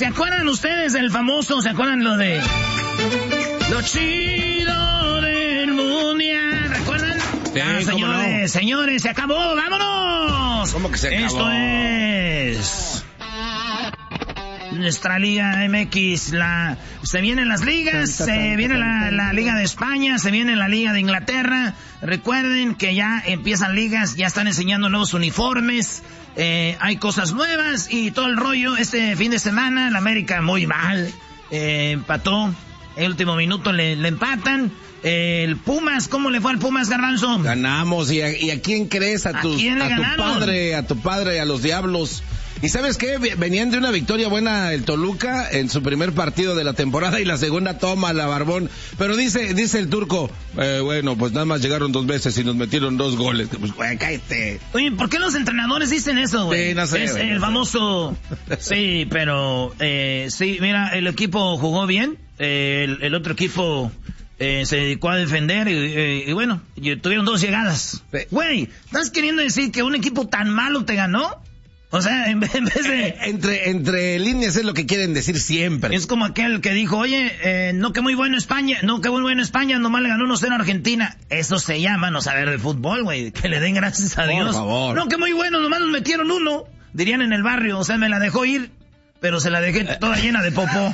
¿Se acuerdan ustedes del famoso, se acuerdan lo de... Lo chido del mundial, ¿recuerdan? Sí, señores, se acabó, ¡vámonos! ¿Cómo que se acabó? Esto es... nuestra Liga MX, se vienen las ligas, se viene la Liga de España, se viene la Liga de Inglaterra. Recuerden que ya empiezan ligas, ya están enseñando nuevos uniformes, hay cosas nuevas y todo el rollo. Este fin de semana, la América muy mal, empató, el último minuto le empatan. El Pumas, ¿cómo le fue al Pumas, Garbanzo? Ganamos, ¿y a quién crees? ¿A quién le ganaron? A tu padre, a los Diablos. ¿Y sabes qué? Venían de una victoria buena el Toluca en su primer partido de la temporada y la segunda toma la Barbón. Pero dice el turco, bueno, pues nada más llegaron 2 veces y nos metieron 2 goles. Pues, güey, cállate. Oye, ¿por qué los entrenadores dicen eso, güey? Sí, no sé. Es el famoso... Sí, pero... sí, mira, el equipo jugó bien. El otro equipo... se dedicó a defender y bueno, tuvieron 2 llegadas. Güey, ¿estás queriendo decir que un equipo tan malo te ganó? O sea, en vez de... Entre líneas es lo que quieren decir siempre. Es como aquel que dijo, oye, no que muy bueno España, nomás le ganó 1-0 a Argentina. Eso se llama no saber de fútbol, güey. Que le den gracias a Dios. Por favor. No que muy bueno, nomás nos metieron 1. Dirían en el barrio, o sea, me la dejó ir, pero se la dejé toda llena de popó.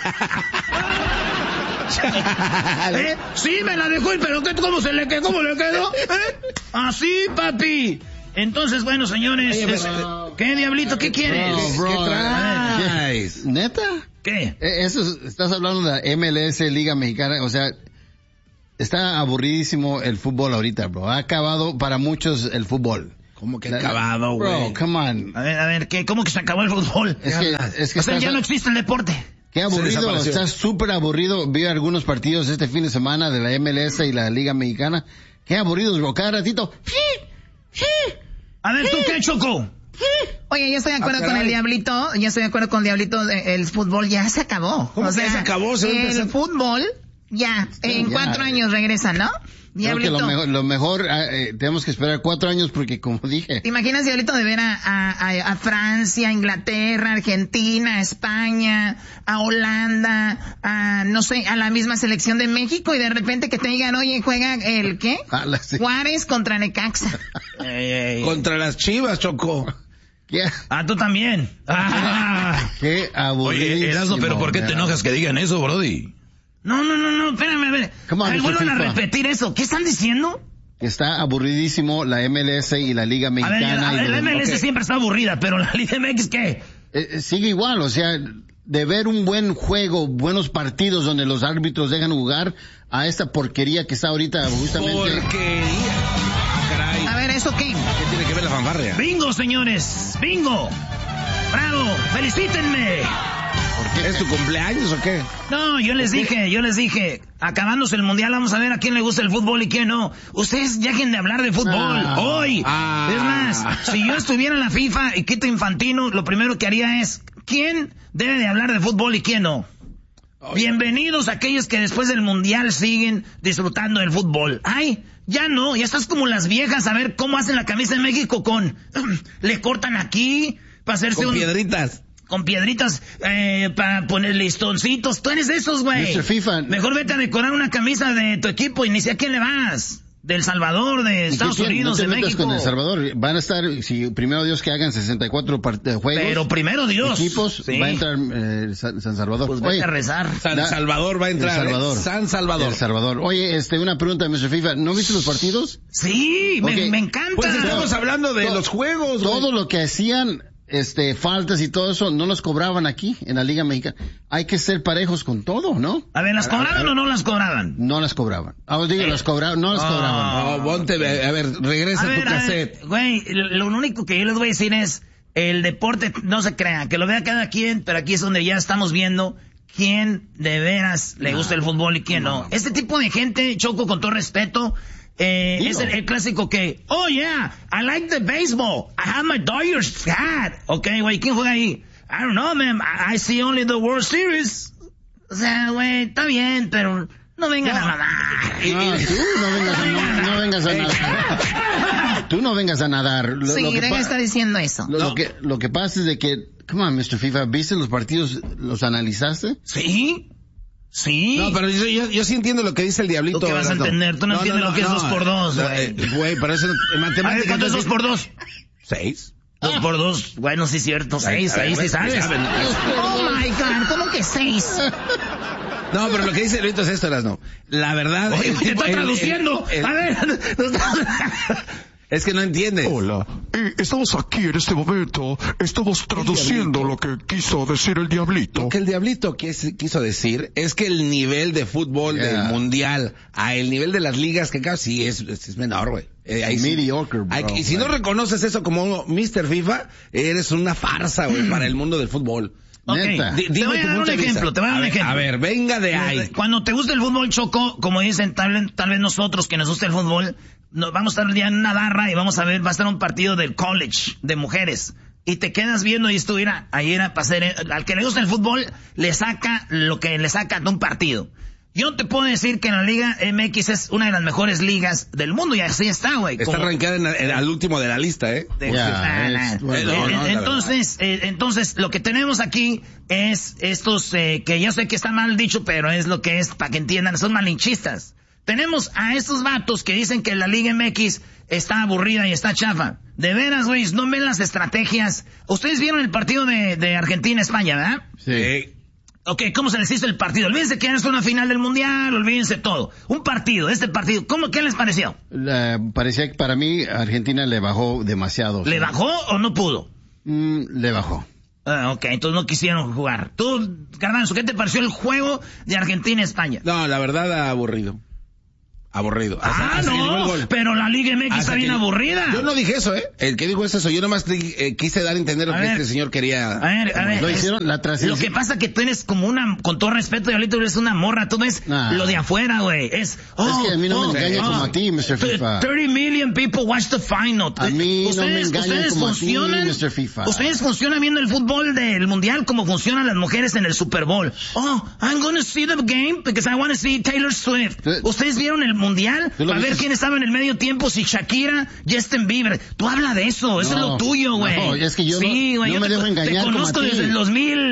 Sí, me la dejó ir, pero ¿cómo le quedó? Así, papi. Entonces, bueno, señores, ¿qué diablito? ¿Qué quieres? No, bro, ¿Qué traes? ¿Neta? ¿Qué? Eso, estás hablando de la MLS, Liga Mexicana, o sea, está aburridísimo el fútbol ahorita, bro. Ha acabado para muchos el fútbol. ¿Cómo que ha acabado, güey? Bro, come on. A ver, ¿cómo que se acabó el fútbol? Es que o sea, ya no existe el deporte. Qué aburrido, está súper aburrido. Vi algunos partidos este fin de semana de la MLS y la Liga Mexicana. Qué aburridos, bro. Cada ratito. A ver, ¿tú qué, Choco? Oye, yo estoy de acuerdo con el Diablito. El fútbol ya se acabó. ¿Cómo que se acabó? El fútbol ya, en 4 años regresa, ¿no? Diablito. Creo que lo mejor tenemos que esperar 4 años porque, como dije... ¿Te imaginas, Diablito, de ver a Francia, Inglaterra, Argentina, España, a Holanda, no sé, a la misma selección de México y de repente que te digan, oye, juega el ¿qué? Sí. Juárez contra Necaxa. Contra las Chivas, Choco. ¿Qué? Tú también. Qué aburrido. Oye, Erasmo, pero ¿por qué te enojas que digan eso, brody? No, espérame, a ver. Vuelvan a repetir eso. ¿Qué están diciendo? Está aburridísimo la MLS y la Liga Mexicana. A ver, la MLS siempre está aburrida, pero la Liga MX, ¿qué? Sigue igual, o sea, de ver un buen juego, buenos partidos donde los árbitros dejan jugar a esta porquería que está ahorita justamente... Porquería. Caray. A ver, ¿eso qué? ¿Qué tiene que ver la fanfarria? ¡Bingo, señores! ¡Bingo! ¡Bravo! ¡Felicítenme! ¿Es tu cumpleaños o qué? No, yo les dije, acabándose el mundial, vamos a ver a quién le gusta el fútbol y quién no. Ustedes dejen de hablar de fútbol, hoy. Es más, si yo estuviera en la FIFA y Quito Infantino, lo primero que haría es, ¿quién debe de hablar de fútbol y quién no? Bienvenidos a aquellos que después del mundial siguen disfrutando del fútbol. Ay, ya no, ya estás como las viejas, a ver cómo hacen la camisa de México le cortan aquí, para hacerse piedritas. Con piedritas, para poner listoncitos. Tú eres de esos, güey. Mr. FIFA. Mejor vete a decorar una camisa de tu equipo y ni sé a quién le vas. Del Salvador, de Estados Unidos, de México. Con El Salvador. Van a estar, si primero Dios que hagan 64 juegos. Pero primero Dios. Equipos, sí. Va a entrar San Salvador. Pues vete a rezar. San Salvador va a entrar. San Salvador. El Salvador. Oye, una pregunta, Mr. FIFA. ¿No viste los partidos? Sí, okay. me encanta. Pues estamos hablando de los juegos. Todo lo que hacían... faltas y todo eso, no los cobraban aquí, en la Liga Mexicana. Hay que ser parejos con todo, ¿no? A ver, ¿las cobraban o no las cobraban? No las cobraban. No las cobraban. No, ponte, a ver, regresa a tu cassette. Güey, lo único que yo les voy a decir es, el deporte, no se crean, que lo vea cada quien, pero aquí es donde ya estamos viendo quién de veras le gusta el fútbol y quién no. Este tipo de gente, Choco, con todo respeto, es el clásico que, oh yeah, I like the baseball, I have my Dodgers hat. Okay, güey, ¿quién juega ahí? I don't know, man, I see only the World Series. O sea, güey, está bien, pero no vengan a nadar. No vengas a nadar. Tú no vengas a nadar. Está diciendo eso. Lo que pasa es de que Come on, Mr. FIFA, ¿viste los partidos? ¿Los analizaste? Sí. No, pero yo sí entiendo lo que dice el Diablito. ¿Tú qué vas a entender? Tú no entiendes lo que es 2x2, güey. Güey, pero eso en matemáticas... A ver, ¿cuánto es 2x2? 6. 2x2, bueno, sí es cierto, 6, ahí sí sabes. Oh my God, ¿cómo que 6? No, pero lo que dice Luito es esto, no. La verdad... Oye, te estoy traduciendo. A ver. Es que no entiendes. Hola, estamos aquí en este momento, estamos traduciendo lo que quiso decir el Diablito. Lo que el Diablito quiso decir es que el nivel de fútbol del mundial a el nivel de las ligas que casi es menor, güey. Mediocre, bro. Y si no reconoces eso como Mr. FIFA, eres una farsa, güey, para el mundo del fútbol. Okay. Te voy a dar un ejemplo, A ver, venga de ahí. Cuando te gusta el fútbol, Choco, como dicen tal vez nosotros que nos gusta el fútbol, vamos a estar ya en una barra y vamos a ver, va a estar un partido del college de mujeres. Y te quedas viendo y esto ahí era para hacer, al que le gusta el fútbol, le saca lo que le saca de un partido. Yo te puedo decir que la Liga MX es una de las mejores ligas del mundo y así está, güey. Está arrancada al último de la lista, ¿eh? Entonces, lo que tenemos aquí es estos, que yo sé que está mal dicho, pero es lo que es, para que entiendan, son malinchistas. Tenemos a estos vatos que dicen que la Liga MX está aburrida y está chafa. De veras, güey, no ven las estrategias. Ustedes vieron el partido de Argentina-España, ¿verdad? Sí. Ok, ¿cómo se les hizo el partido? Olvídense que ya no es una final del mundial, olvídense todo. Un partido, este partido, ¿qué les pareció? Parecía que para mí Argentina le bajó demasiado. ¿Le bajó o no pudo? Le bajó. Ok, entonces no quisieron jugar. Tú, Garbanzo, ¿qué te pareció el juego de Argentina-España? No, la verdad, aburrido. Pero la Liga MX está bien aburrida. Yo no dije eso, el que dijo es eso. Yo nomás quise dar a entender lo que este señor quería. A ver. Lo hicieron la transición. Lo que pasa que tú eres como con todo respeto, Diablito, eres una morra. Tú ves lo de afuera, güey. Es que a mí no me engaña como a ti, Mr. FIFA. 30 million people watch the final. A mí no me engaña como a ti, Mr. FIFA. Ustedes funcionan viendo el fútbol del mundial como funcionan las mujeres en el Super Bowl. I'm gonna see the game because I want to see Taylor Swift. Ustedes vieron el mundial para ver quién estaba en el medio tiempo, si Shakira, Justin Bieber. Tú habla de eso, eso es lo tuyo, güey. No, es que yo no me dejo engañar. Te conozco desde el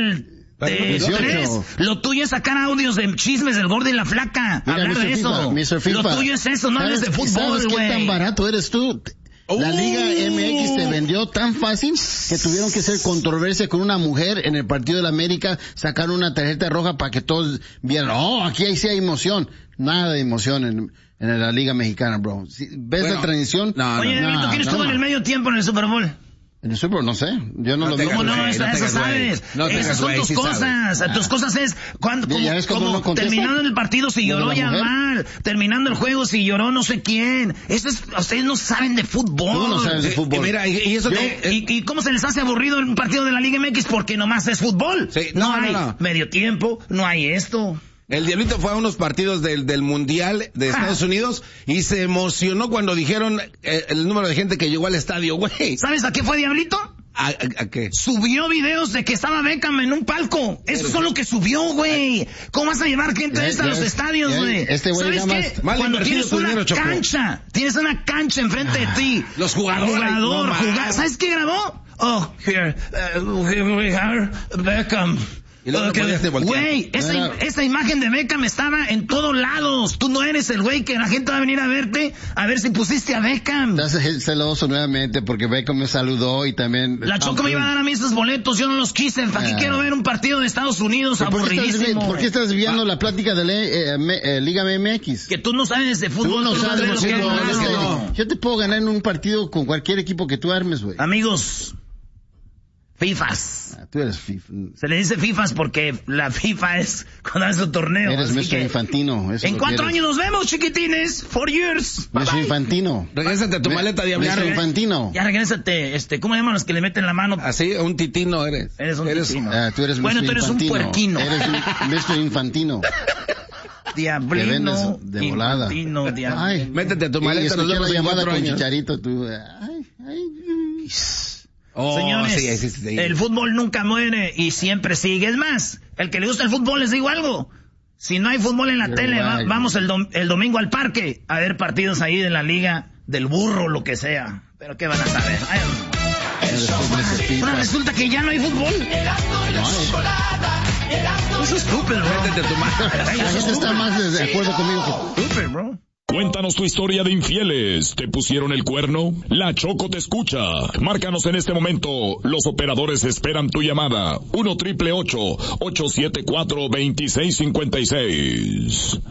2003. Lo tuyo es sacar audios de chismes del gordo y la flaca. Mira, hablar de eso. Mr. FIFA, lo tuyo es eso, no hables de fútbol, ¿sabes güey? qué tan barato eres tú? La Liga MX te vendió tan fácil que tuvieron que hacer controversia con una mujer en el partido de la América, sacar una tarjeta roja para que todos vieran, aquí sí hay emoción. Nada de emoción en la Liga Mexicana, bro. ¿Ves la transición? Oye, ¿quién estuvo en el medio tiempo en el Super Bowl? En el Super Bowl, no sé. Yo no lo vi. ¿Cómo no? Eso sabes. Esas son tus cosas. Tus cosas es como terminando el partido si lloró ya mal. Terminando el juego si lloró no sé quién. Ustedes no saben de fútbol. Tú no sabes de fútbol. Mira, ¿Y cómo se les hace aburrido un partido de la Liga MX? Porque nomás es fútbol. Sí, no hay medio tiempo, no hay esto. El Diablito fue a unos partidos del Mundial de Estados Unidos y se emocionó cuando dijeron el número de gente que llegó al estadio, güey. ¿Sabes a qué fue, Diablito? ¿A qué? Subió videos de que estaba Beckham en un palco. Eso es lo que subió, güey. ¿Cómo vas a llevar gente a los estadios, güey? ¿Sabes qué? Cuando tienes una cancha enfrente de ti. Los jugadores. ¿Sabes qué grabó? Here we are, Beckham. Güey, esa imagen de Beckham estaba en todos lados. Tú no eres el güey que la gente va a venir a verte a ver si pusiste a Beckham. Estás celoso nuevamente porque Beckham me saludó y también... La Choco me iba a dar a mí esos boletos, yo no los quise. ¿Para qué quiero ver un partido de Estados Unidos aburridísimo? ¿Por qué estás desviando la plática de la Liga MX? Que tú no sabes de fútbol. Tú no sabes de fútbol. Yo te puedo ganar en un partido con cualquier equipo que tú armes, güey. Amigos, FIFAs. Tú eres FIFA. Se le dice FIFAs porque la FIFA es cuando hace un torneo. Eres Mr. Infantino. En 4 años nos vemos, chiquitines. 4 years. Mr. Infantino. Regrésate a tu maleta de hablar. Mr. Infantino. Ya regrésate. ¿Cómo llaman los que le meten la mano? Así, un titino eres. Eres un titino. Tú eres Mr. Bueno, tú eres Infantino. un puerquino. Eres Mr. Infantino. Diablino. De volada. Ay, métete a tu maleta. Nos vemos en 4 años. Chicharito, tú. Señores, sí. El fútbol nunca muere y siempre sigue. Es más, el que le gusta el fútbol, les digo algo. Si no hay fútbol en la tele, vamos el domingo al parque a ver partidos ahí de la liga del burro, lo que sea. Pero ¿qué van a saber? Ahora resulta que ya no hay fútbol. Eso es estúpido, bro. Métete tu mano. La gente está más de acuerdo conmigo que Estúpido, bro. Cuéntanos tu historia de infieles. ¿Te pusieron el cuerno? La Choco te escucha. Márcanos en este momento. Los operadores esperan tu llamada. 1-888-874-2656.